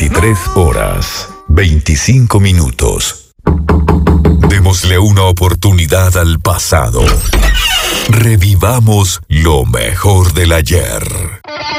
23 horas, 25 minutos. Démosle una oportunidad al pasado. Revivamos lo mejor del ayer.